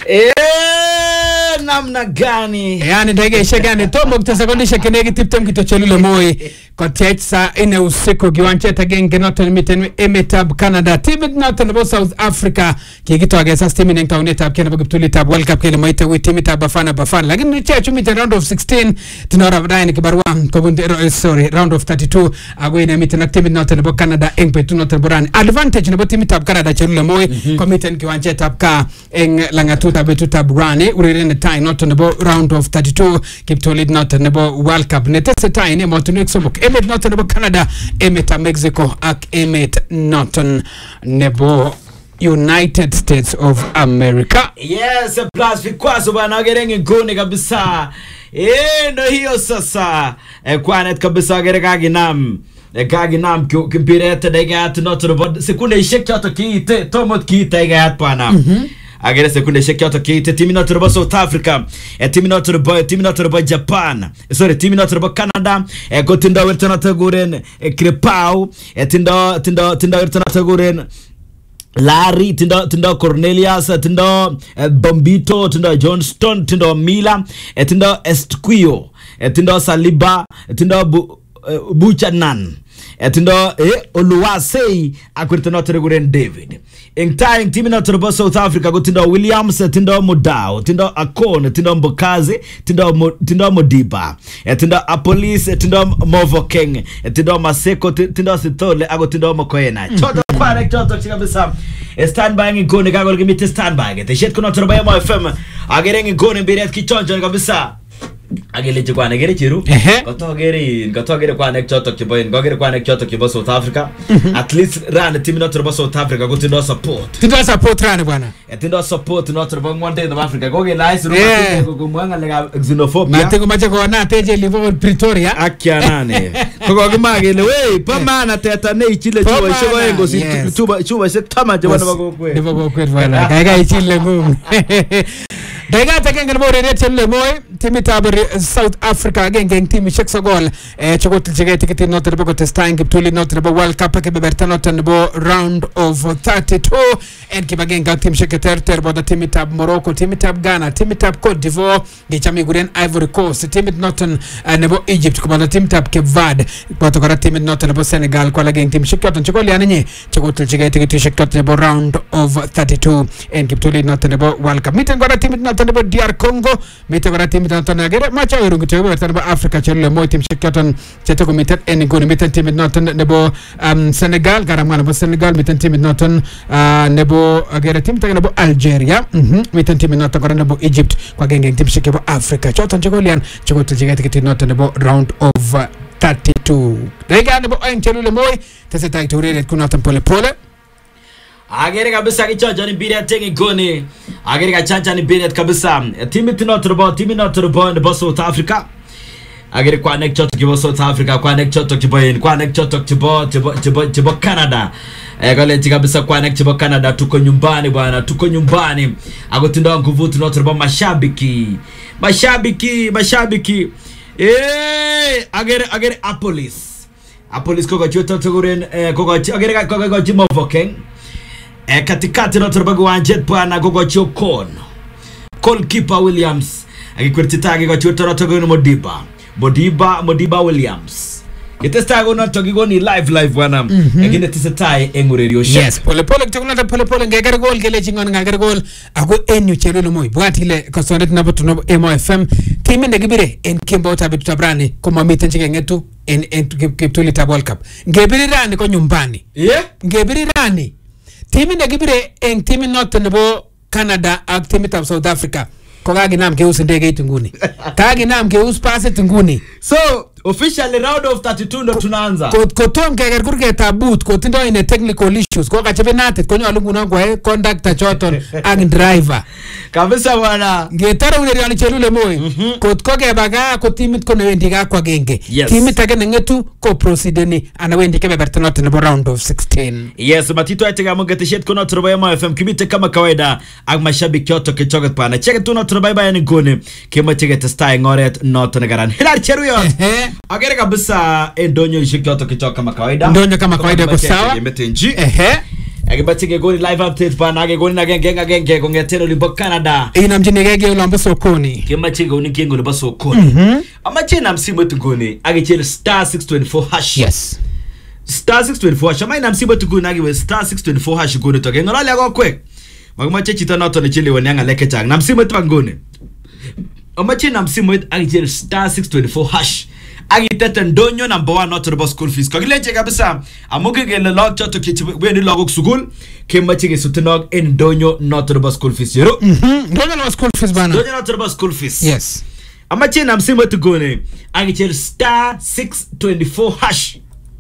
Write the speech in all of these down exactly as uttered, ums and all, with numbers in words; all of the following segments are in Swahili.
Eh, namna gani? Yani ndege shegani tomo kutasakondisha kenegi tiptem kitochelule moi kotetsa ine usiku kiwancheta genge noton miten emetab Canada timid noton bo South Africa kikitoage sa steaming ng taunetab kena bagiptulitab World Cup kele moite wi timitab Bafana Bafana lakini ni chechu miten round of sixteen tinora badaini kibarwa kobunde sorry round of thirty-two agwene miten timid noton bo Canada engpetu noton borani advantage nebo timitab Canada chelule moi komiten kiwanchetab ka eng langatuta betutab rani urerene tai noton nebo round of thirty-two kiptolit noton nebo World Cup netese tai ne motunek somok emet noton nebo Canada emet Mexico ak emet noton nebo United States of America. Yes, plus vikwazo bana gerenge ngone kabisa. Eh, ndo hiyo sasa. E kwanet kabisa gereka ginam. E kaginam kimpirete degat noton nebo sekunde ishek chato kiite tomot kiite gat bana. Agere sekunde sheki auto kite timi not robo South Africa e timi not robo timi not robo Japan sorry timi not robo Canada e go tinda wertana taguren e Krepau e tinda tinda tinda wertana taguren Larry tinda tinda Cornelius tinda e Bombito tinda Johnston tinda Mila e tinda Estquio e tinda Saliba e tinda bu, e, Buchanan etindo eh Oluwasei akwirtana tereguren David in time team na turbo South Africa gotindo Williams etindo Mudao tindo Akon etindo Mbokazi tindo tindo Modiba etindo Apolis etindo Movokeng etindo Maseko tindo Sitole agotindo Mokoena choto kware choto chikabisa stand by ngone kagol gimite stand by gete shet kuno turbo ya F M agerenge ngone biret kichonjo kabisa agele chikwa negere chiru goto gere goto gere kwa nek choto kiboyin gogere kwa nek choto kibo South Africa at least ran team not turbo South Africa go tindo support tindo support ran bwana etindo support not turbo ngwante in Africa goge nice rumo go mwanga lega xenophobia mateko macheko na teje Liverpool Pretoria akia nane gogo gimagele we pamana teta ne ichile chuo shego engo si chuba chuba se tama je bana bago kwe ndivyo bago kwe bwana kaiga ichile ngum Daiga takengel bore retelle moy timitab South Africa gengeng team Shexogol eh chogotil jigeti kiti noter bo testing kiptuli noter bo World Cup ke beberta noter bo round of thirty-two en kibagenga team Sheketer bo the timitab Morocco timitab Ghana timitab Cote d'Ivoire gichami guren Ivory Coast timit noten nebo Egypt ko the timitab Cape Verde bo to kora timit noter bo Senegal ko la geng team Sheketon chogoli ananye chogotil jigeti kiti Sheketon bo round of thirty-two en kiptuli noter bo World Cup miten kora timit noter nebo D R Congo miten kora timit noter agere macha wirungu tego bertan ba Africa chelle moy tim Sheketon chete ko mitet en goni miten timit noten nebo um, Senegal garamana bo Senegal miten timit noten uh, nebo agere tim tego nebo Algeria mhm miten timit noten kora nebo Egypt kwa gengeng tim Shekebo Africa choton chegolian chego tjegeti kiti noten nebo round of uh, thirty-two dega nebo en chelule moy teseta itorere kunoten pole pole agere kabisa kichojo ni biret tenge goni agere kachacha ni biret kabisa timi tinotrobo timi notrobo nebo South Africa agere kwa nek choto kibo South Africa kwa nek choto kibo in kwa nek choto kibo kibo kibo kibo Canada eh gole kabisa kwa nek kibo Canada tuko nyumbani bwana tuko nyumbani agotinda nguvu tinotrobo mashabiki mashabiki mashabiki eh agere agere Apolis Apolis koko choto tuguren eh koko agere koko koko jimo Vokeng e katikati na turbago wanjet bwana gogo chokon goalkeeper Williams akikwirtitage go chotoro togo no Modiba Modiba Modiba Williams itesta go no togo ni live live bwana agine tisetai engurerio show yes pole pole tukuna pole pole ngegere gol gele chingon ngagere gol ago enyu chelo moy bwatile ko sonet na botu no M F M timi ndegibire en kimbo tabitu tabrani koma miten chingengetu en en kiptuli ta World Cup ngebiri rani ko nyumbani yeah ngebiri rani timi ndegibire en timi not nebo Canada ak timi tab South Africa ko gagi nam ke usindege itunguni kagi nam ke uspase tunguni so officially round of thirty-two ndo tunaanza ko ko tom ke ger kurge tabut ko tindo ine technical issues ko ka chebenate ko nyalu nguna kwa conductor choton ak driver kabisa bwana ngetara uneri ani chelule moy ko ko ke baga ko timit ko newendi ga kwa genge timit age ngetu ko proceedeni ana wendi ke beberta not nebo round of sixteen yes matito atega mongete shet ko not robo ya F M kibite kama kawaida ak mashabiki yoto ke chogot pana cheke tu not robo ya ni gone ke machege testai ngoret not negaran hilar cheruyo agere kabisa endonyo ishikioto kichoka kama kawaida ndonyo kama kawaida kwa sawa yemetenji ehe Akibache kegoni live update bana kegoni na genge genge kongeteno libo Canada. Inamjini gege ulambo sokoni. Kimache goni kengo libo sokoni. Mhm. Amache na msimu tugoni agichele star six twenty-four hash. Yes. Star six twenty-four hash. Amai na msimu tugoni agiwe star six twenty-four hash goni toke. Ngolali yako kwe. Magimache chita na oto nechele wanyanga leke chang. Na msimu tugoni. Amache na msimu agichele star six twenty-four hash. Agitete ndonyo number one not about school fees. Kagileche kabisa amuke gele log chato kichweni logok sugul kemache ge sutenog en ndonyo not about school fees yero. Mhm. Ndonyo na school fees bana. Ndonyo not about school fees. Yes. Amache na msimu tugone agichele star six twenty-four hash.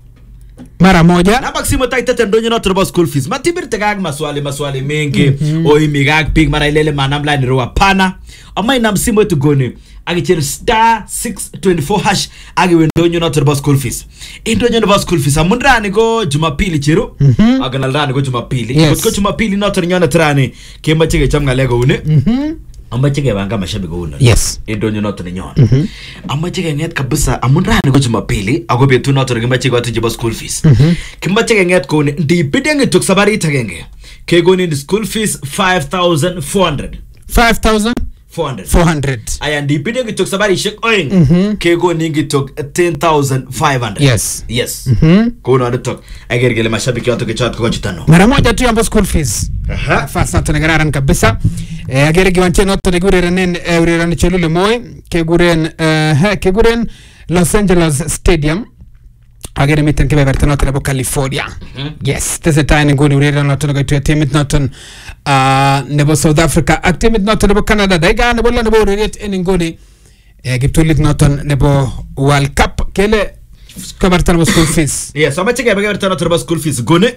Mara moja. Nabak simo taitete ndonyo not about school fees. Matibir tegag maswali maswali mengi mm-hmm. O imigag pig mara ilele manamla ni roa pana. Amai na msimu tugone agichele star six twenty-four hash agi wendonyo not about school fees. Indonyo not about school fees amundrani go Jumapili chiro. Mhm. Aganalrani go Jumapili. Yes. Go Jumapili not nyona trani kemba chege chamga lego une. Mhm. Amache ge banga mashabi go une. Yes. Indonyo not nyona. Mhm. Amache ge nget kabisa amundrani go Jumapili ago betu not kemba chege watu jiba school fees. Mhm. Kemba chege nget ko une ndi bidenge tok sabari tagenge. Ke go ni school fees five thousand four hundred. five thousand four hundred. four hundred. Aya ndipide ngitok sabari shek oing. Mhm. Kego ningitok ten thousand five hundred. Yes. Yes. Mhm. Kono anatok agergele mashabiki watu kichat kwa chitano. Mara moja tu ambo school fees. Aha. Fasa tunagararan kabisa. Eh agere giwanche noto negureren eh ureren chelule moy keguren eh keguren Los Angeles Stadium. Agere miten kebe verta noto nebo California. Mm-hmm. Yes, tese tayne ngoni ureren noto nebo teamit noton uh, nebo South Africa ak teamit noto nebo Canada daiga nebo la nebo ureret en ngoni eh giptulit noton nebo World Cup kele kabarta nebo school fees. Yes, amache kebe verta noto nebo school fees gone.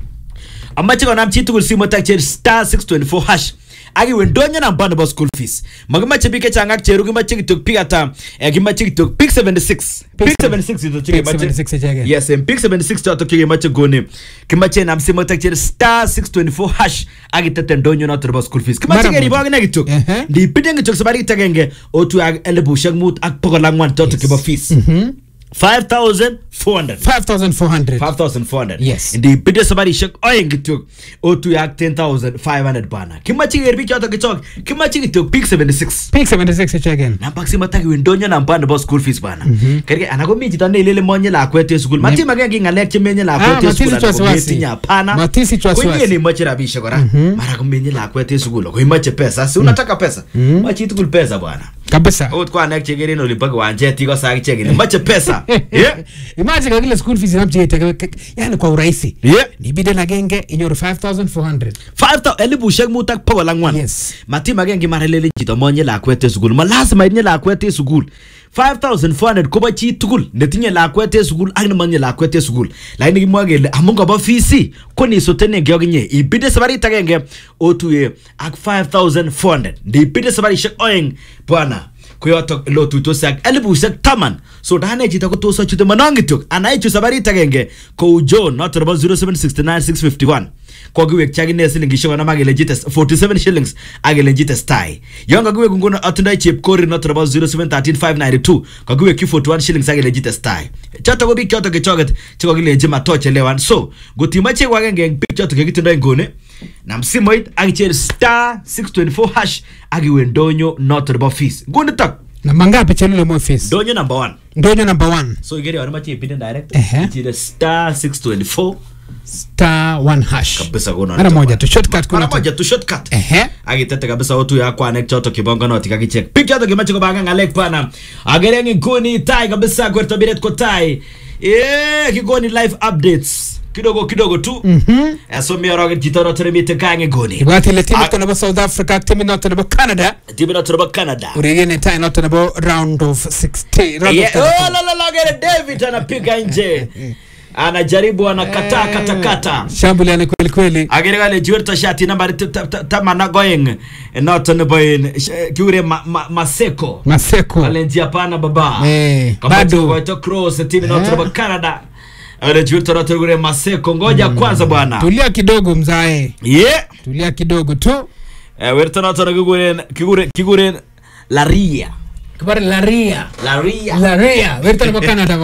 Amache konam chitugul simo takcher star six twenty-four hash. Agi wendonyo na mbano ba school fees. Magimache bike changak cheru gimache kitok pick ata eh gimache kitok pick seventy-six. Pick seventy-six ito chike mache. Yes, and pick seventy-six to ato kige mache gone. Gimache na msimo takcher star six twenty-four hash agi tete ndonyo na ba school fees. Gimache ke ribo agene kitok. Di pidenge kitok sabari kitagenge otu ag elebu shagmut ak pogolangwan to kiba fees. Mhm. five thousand four hundred. five thousand four hundred. five thousand four hundred. Yes. Ndi bide sabari shek oyeng gitok otu yak ten thousand five hundred bana. Kimachi gerbi kyoto kitok. Kimachi gitok pick seventy-six. Pick seventy-six each again. Na paksi mataki windonyo na mbana ba school fees bana. Kerge anako mi chitane ilele monye la kwete school. Mati magengi ngalek chemenye la kwete school. Anako meti nya pana. Matisi chwasi wasi. Kwenye ni machi rabisha kora. Mara kumenye la kwete school. Kwa imache pesa. Si unataka pesa. Machi itukul pesa bwana. Kabisa. Oot kwa anek chegeri no lipaka wanje tiko sagi chegeri. Mache pesa. Yeah. Imagine kwa kile school fees inamchete yani kwa urahisi. Yeah. Ni bide na genge inyoru five thousand four hundred. five thousand elibu shek mutak power langwan. Yes. Mati magengi marelele chito monye la kwete school. Malazima inye la kwete school. five thousand four hundred kuba chi tukul netinye la kwete school agni monye la kwete school. Lakini kimwagele amunga ba fisi koni sotene gyoginye ibide sabari tagenge otuye ak five thousand four hundred. Ndi ibide sabari shek oing bwana. Kuyoto lo tutosak elibu shek taman. So dane chita ko tosa chute manangituk anaichu sabari tagenge ko John not about zero seven six nine six five one. Kwa giwe chagine silingi shona magele jites forty-seven shillings agele jites tai. Yonga giwe kungono atunda chip kori not about zero seven one three five nine two. Kwa giwe ki forty-one shillings agele jites tai. Chato go bi kyoto ke choget chiko gile jema toche lewan. So gotimache kwa genge picture to kekitunda ngone. Na msimo it agichel star six twenty-four hash agiwe ndonyo not about fees. Ngone tak. Na mangapi chelule mo fees? Ndonyo number one. Ndonyo number one. So igeri wana machi ipinde direct. Uh-huh. Ichile star six twenty-four. Star one hash. Kabisa kuna. Mara moja tu shortcut kuna. Mara moja tu shortcut. Ehe. Agitete kabisa otu ya kwa nek choto kibonga no tika kichek. Picture to kimachi ko banga ngalek pana. Agerengi kuni tai kabisa kwerto biret ko tai. Eh kigoni live updates. Kidogo kidogo tu. Mhm. So mi roget jitoro teremite kange goni. Ibati le timu to nebo South Africa, timu not nebo Canada. Timu not nebo Canada. Urigene tai not nebo round of sixteen. Round yeah. of Oh la la la gere David anapiga nje. Anajaribu anakata kata kata. Shambuli ni kweli kweli. Agere gale juerta shati nambari tamana going. Not nebo in kiure Maseko. Maseko. Alenjia pana baba. Eh. Bado wato cross timu not nebo Canada. Ale juerta rotegure Maseko ngoja kwanza bwana. Tulia kidogo mzae. Yeah. Tulia kidogo tu. Eh werta not kigure kigure kigure Laria. Kibare Laria. Laria. Laria. Werta nebo Canada.